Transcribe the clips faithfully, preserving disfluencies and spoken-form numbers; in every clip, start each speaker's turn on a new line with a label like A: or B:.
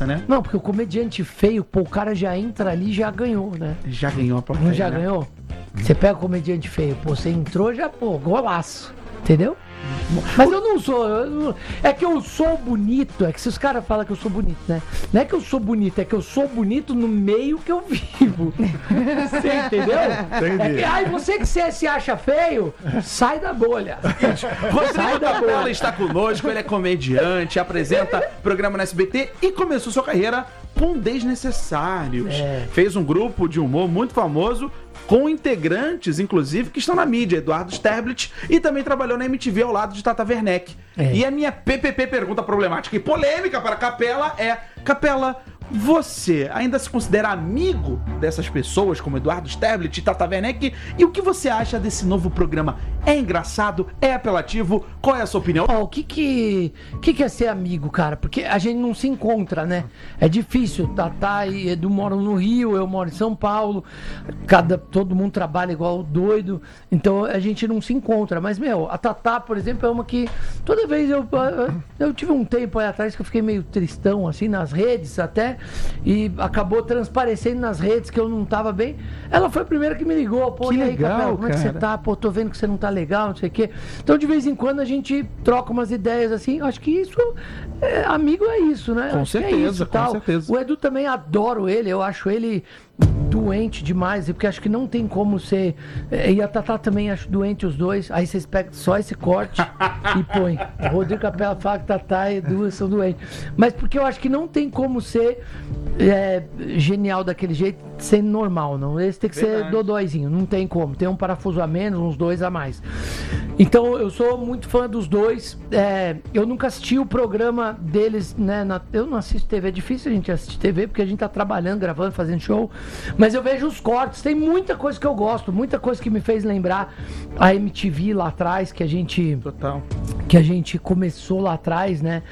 A: graça, né?
B: Não, porque o comediante feio, pô, o cara já entra ali e já ganhou, né?
A: Já ganhou a plateia,
B: Não já
A: né?
B: ganhou? Você pega o comediante feio, pô, você entrou, já, pô, golaço. Entendeu? Mas eu não sou. Eu não, é que eu sou bonito. É que se os caras falam que eu sou bonito, né? Não é que eu sou bonito, é que eu sou bonito no meio que eu vivo. Você entendeu?
C: Entendi.
B: É que, ai, você que você se acha feio, sai da bolha.
A: Rodrigo Capela está conosco, ele é comediante, apresenta programa no S B T e começou sua carreira com Desnecessários.
B: É.
A: Fez um grupo de humor muito famoso, com integrantes, inclusive, que estão na mídia, Eduardo Sterblit, e também trabalhou na M T V ao lado de Tata Werneck.
B: É.
A: E a minha P P P pergunta problemática e polêmica para Capela é: Capela, você ainda se considera amigo dessas pessoas como Eduardo Sterblit e Tata Werneck? E o que você acha desse novo programa? É engraçado? É apelativo? Qual é a sua opinião?
B: Ó, o que que, que que é ser amigo, cara? Porque a gente não se encontra, né? É difícil. Tatá e Edu moram no Rio, eu moro em São Paulo. Cada, todo mundo trabalha igual doido. Então a gente não se encontra. Mas, meu, a Tatá, por exemplo, é uma que toda vez eu... Eu tive um tempo aí atrás que eu fiquei meio tristão, assim, nas redes até. E acabou transparecendo nas redes que eu não tava bem. Ela foi a primeira que me ligou. Pô,
A: Que
B: e aí,
A: legal,
B: Capela, como é que você
A: cara.
B: tá? Pô, tô vendo que você não tá legal, não sei o quê. Então, de vez em quando, a gente troca umas ideias assim. Acho que isso, é, amigo é isso, né?
A: Com
B: Acho que é
A: certeza,
B: isso,
A: com
B: tal.
A: certeza.
B: O Edu também, adoro ele. Eu acho ele doente demais, porque acho que não tem como ser... E a Tatá também acho doente os dois. Aí vocês pegam só esse corte e põem. O Rodrigo Capela fala que Tatá e Edu são doentes. Mas porque eu acho que não tem como ser é, genial daquele jeito, sendo normal, não. Esse tem que
A: Verdade.
B: ser dodóizinho, não tem como. Tem um parafuso a menos, uns dois a mais. Então, eu sou muito fã dos dois. É, eu nunca assisti o programa deles, né? na- eu não assisto T V, é difícil a gente assistir T V, porque a gente tá trabalhando, gravando, fazendo show. Mas eu vejo os cortes, tem muita coisa que eu gosto, muita coisa que me fez lembrar a M T V lá atrás, que a gente
A: Total.
B: que a gente começou lá atrás, né?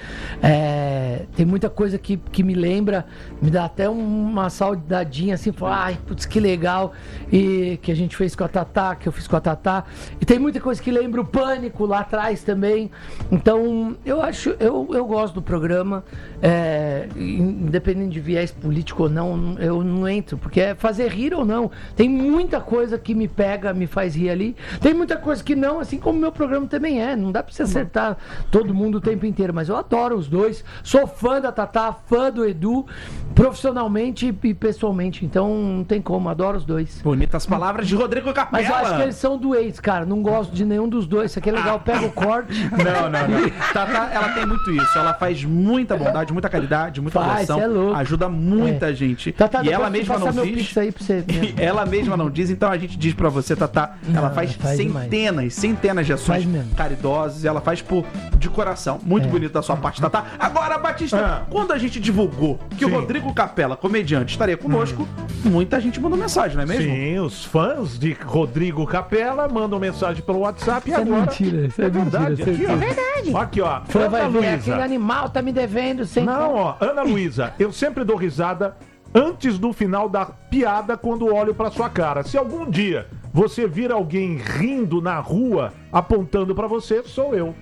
B: É, tem muita coisa que, que me lembra, me dá até uma saudadinha assim, fala, ai, putz, que legal. E que a gente fez com a Tatá, que eu fiz com a Tatá. E tem muita coisa que lembra o Pânico lá atrás também. Então, eu acho, eu, eu gosto do programa, é, independente de viés político ou não, eu não entro, porque é fazer rir ou não. Tem muita coisa que me pega, me faz rir ali. Tem muita coisa que não, assim como o meu programa também é. Não dá pra você acertar todo mundo o tempo inteiro, mas eu adoro os dois. Sou fã da Tatá, fã do Edu, profissionalmente e pessoalmente. Então não tem como, adoro os dois.
A: Bonitas palavras de Rodrigo Capela.
B: Mas eu acho que eles são doentes, cara. Não gosto de nenhum dos dois. Isso aqui é legal, pega o corte.
A: Não, não, não. Tatá, ela tem muito isso. Ela faz muita bondade, muita caridade, muita
B: Faz,
A: doação.
B: cê é louco.
A: Ajuda muita
B: É.
A: gente.
B: Tatá,
A: e
B: depois
A: ela
B: tu
A: mesma
B: passar
A: não
B: meu
A: diz.
B: pix aí pra você.
A: E ela mesma não diz, então a gente diz pra você, Tatá, ela
B: Não,
A: faz,
B: faz
A: centenas,
B: demais.
A: centenas de ações
B: Faz mesmo.
A: caridosas, e ela faz por, de coração. Muito
B: É.
A: bonito da sua parte, Tatá. Agora, Batista,
C: Ah.
A: quando a gente divulgou que
C: Sim.
A: o Rodrigo Capela, comediante, estaria conosco, muita gente mandou mensagem, não é mesmo?
C: Sim, os fãs de Rodrigo Capela mandam mensagem pelo WhatsApp e
B: Isso é
C: agora...
B: mentira, isso é mentira,
C: verdade.
B: isso é
C: Aqui, ó.
D: verdade.
C: Aqui, ó.
B: Fã vai
C: Ana
B: ver, aquele
C: Luísa.
B: animal tá me devendo sem
C: Não, ó. Ana Luísa, eu sempre dou risada antes do final da piada quando olho pra sua cara. Se algum dia você vir alguém rindo na rua apontando pra você, sou eu.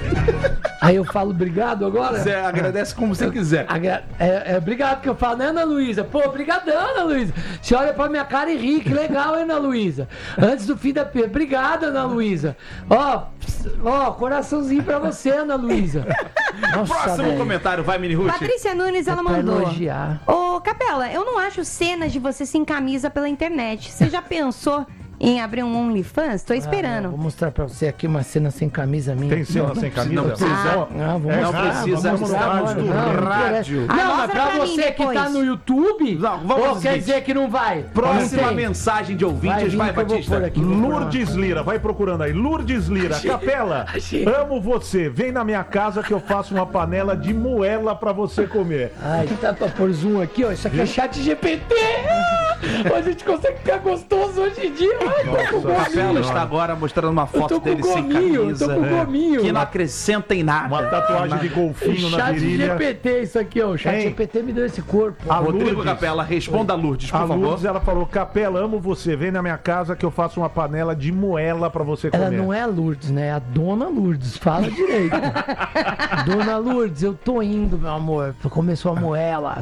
B: Aí eu falo obrigado agora?
A: Você agradece como você quiser.
B: Agra- É, é obrigado que eu falo, né, Ana Luísa? Pô, obrigadão, Ana Luísa. Você olha pra minha cara e ri, que legal, hein, Ana Luísa? Antes do fim da piada. Obrigado, Ana Luísa. Ó, ó, coraçãozinho pra você, Ana Luísa. Nossa,
A: Próximo
B: velho.
A: comentário, vai, Mini Ruth.
D: Patrícia Nunes, ela
B: É pra
D: mandou.
B: elogiar.
D: Ô, Capela, eu não acho cenas de você sem camisa pela internet. Você já pensou em abrir um OnlyFans? Tô
B: Ah,
D: esperando.
B: vou mostrar pra você aqui uma cena sem camisa minha.
C: Tem cena
B: Não,
C: sem camisa?
A: não precisa.
C: Ó,
B: Não, vou
C: é
B: mostrar.
A: não precisa
B: vamos mostrar
C: mostrar
B: agora.
C: do
B: Não, não
A: rádio.
B: interessa.
D: Ah,
B: Não, mas
D: mostra
B: pra
D: pra mim
B: você que
D: depois.
B: tá no YouTube,
A: Não, vamos
B: pô,
A: ao
B: quer
A: seguinte.
B: dizer que não vai?
A: Próxima
B: Não tem.
A: mensagem de ouvintes,
B: vir
A: vai,
B: que eu vou
A: Batista.
B: pôr aqui, vou pôr
C: Lourdes Lira, vai procurando aí. Lourdes Lira, Capela,
B: achei.
C: amo você. Vem na minha casa que eu faço uma panela de moela pra você comer.
B: Ai, tá pra pôr zoom aqui, ó. Isso aqui é chat G P T. Ah, a gente consegue ficar gostoso hoje em dia. Ai, tô com
C: Nossa,
A: A Capela
B: gominho.
A: está agora mostrando uma foto
B: tô com
A: dele sem
B: gominho,
A: camisa.
B: tô com
A: é,
B: gominho.
A: Que não acrescenta em nada.
C: Uma tatuagem de golfinho na
B: Chat
C: virilha.
B: G P T, isso aqui, ó. O chat
C: Hein?
B: G P T me deu esse corpo.
C: A
A: Rodrigo
C: Lourdes.
A: Capela, responda a Lourdes, por
C: A
A: favor.
C: Lourdes, ela falou, Capela, amo você. Vem na minha casa que eu faço uma panela de moela pra você comer.
B: Ela não é a Lourdes, né? É a Dona Lourdes. Fala direito. Dona Lourdes, eu tô indo, meu amor. Começou a moela.